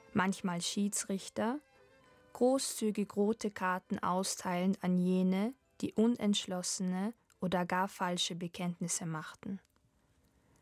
manchmal Schiedsrichter, großzügig rote Karten austeilend an jene, die unentschlossene oder gar falsche Bekenntnisse machten.